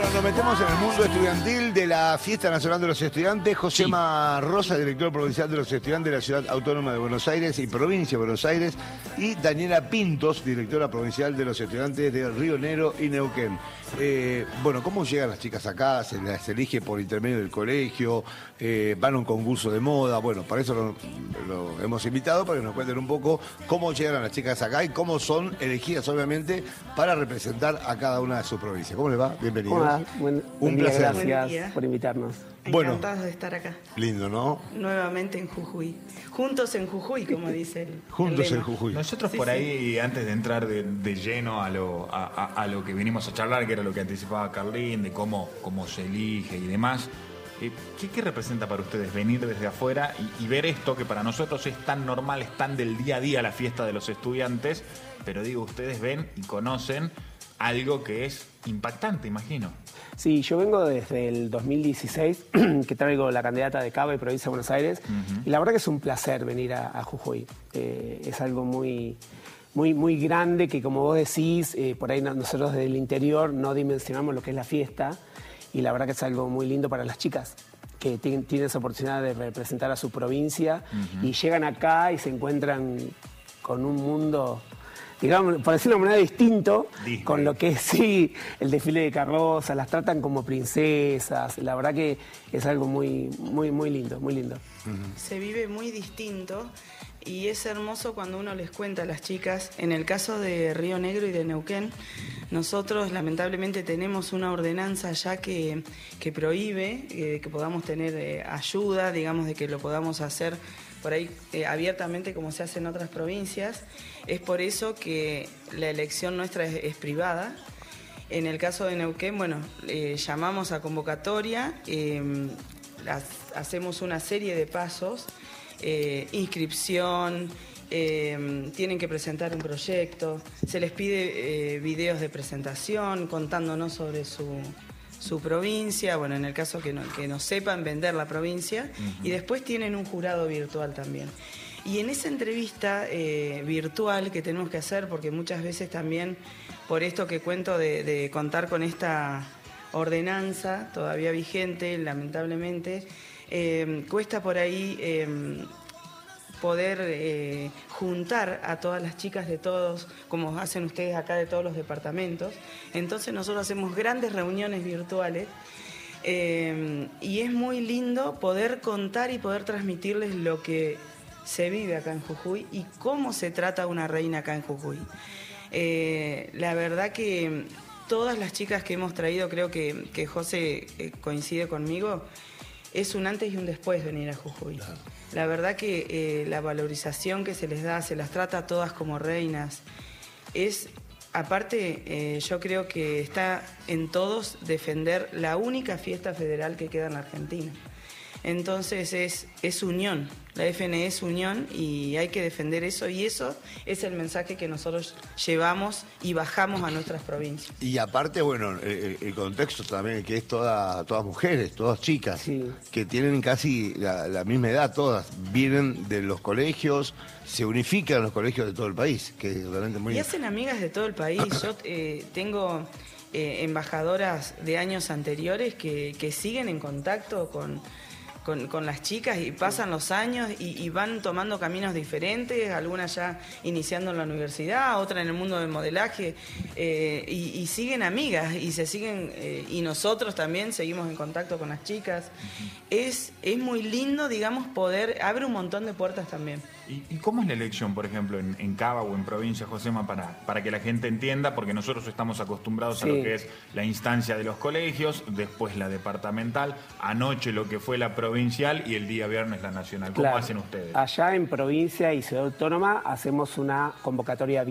Bueno, nos metemos en el mundo estudiantil de la Fiesta Nacional de los Estudiantes. Josema Rosa, director provincial de los estudiantes de la Ciudad Autónoma de Buenos Aires y Provincia de Buenos Aires. Y Daniela Pintos, directora provincial de los estudiantes de Río Negro y Neuquén. Bueno, ¿cómo llegan las chicas acá? ¿Se las elige por intermedio del colegio? ¿Van a un concurso de moda? Bueno, para eso lo hemos invitado, para que nos cuenten un poco cómo llegan las chicas acá y cómo son elegidas, obviamente, para representar a cada una de sus provincias. ¿Cómo les va? Bienvenidos. Hola, Un placer. Gracias por invitarnos. Encantados de estar acá. Lindo, ¿no? Nuevamente en Jujuy. Juntos en Jujuy, como dice el Juntos lema. en Jujuy. Nosotros por ahí, antes de entrar de lleno a lo que vinimos a charlar, que era lo que anticipaba Carlín, de cómo se elige y demás, ¿qué representa para ustedes venir desde afuera y ver esto que para nosotros es tan normal, es tan del día a día la fiesta de los estudiantes, pero digo, ustedes ven y conocen algo que es impactante, imagino? Sí, yo vengo desde el 2016, que traigo la candidata de Cava y Provincia de Buenos Aires, y la verdad que es un placer venir a Jujuy. Es algo muy grande que, como vos decís, por ahí nosotros desde el interior no dimensionamos lo que es la fiesta, y la verdad que es algo muy lindo para las chicas que tienen esa oportunidad de representar a su provincia y llegan acá y se encuentran con un mundo, digamos, por decirlo de una manera, distinto, Disney, con lo que es, sí, el desfile de carrozas, las tratan como princesas. La verdad que es algo muy lindo, muy lindo. Se vive muy distinto y es hermoso cuando uno les cuenta a las chicas. En el caso de Río Negro y de Neuquén, nosotros lamentablemente tenemos una ordenanza ya que prohíbe que podamos tener ayuda, digamos, de que lo podamos hacer por ahí abiertamente como se hace en otras provincias. Es por eso que la elección nuestra es privada. En el caso de Neuquén, bueno, llamamos a convocatoria, hacemos una serie de pasos, inscripción, tienen que presentar un proyecto, se les pide videos de presentación contándonos sobre su provincia, bueno, en el caso que no sepan vender la provincia, y después tienen un jurado virtual también. Y en esa entrevista virtual que tenemos que hacer, porque muchas veces también, por esto que cuento de contar con esta ordenanza todavía vigente, lamentablemente, cuesta por ahí poder juntar a todas las chicas de todos, como hacen ustedes acá, de todos los departamentos. Entonces nosotros hacemos grandes reuniones virtuales y es muy lindo poder contar y poder transmitirles lo que se vive acá en Jujuy y cómo se trata a una reina acá en Jujuy. La verdad que todas las chicas que hemos traído, creo que José coincide conmigo, es un antes y un después venir a Jujuy. Claro. La verdad que la valorización que se les da, se las trata a todas como reinas. Aparte, yo creo que está en todos defender la única fiesta federal que queda en la Argentina. Entonces es unión, la FNE es unión y hay que defender eso, y eso es el mensaje que nosotros llevamos y bajamos a nuestras provincias. Y aparte, bueno, el contexto también, que es todas mujeres, todas chicas, sí, que tienen casi la misma edad, todas, vienen de los colegios, se unifican los colegios de todo el país, que es realmente muy... Y hacen amigas de todo el país. Yo tengo embajadoras de años anteriores que siguen en contacto con las chicas y pasan los años y van tomando caminos diferentes, algunas ya iniciando en la universidad, otras en el mundo del modelaje, y siguen amigas y se siguen, y nosotros también seguimos en contacto con las chicas. Es muy lindo, digamos, abre un montón de puertas también. ¿Y cómo es la elección, por ejemplo, en Cava o en Provincia, Josema, para que la gente entienda? Porque nosotros estamos acostumbrados a lo que es la instancia de los colegios, después la departamental, anoche lo que fue la provincial y el día viernes la nacional. ¿Cómo hacen ustedes? Allá en Provincia y Ciudad Autónoma hacemos una convocatoria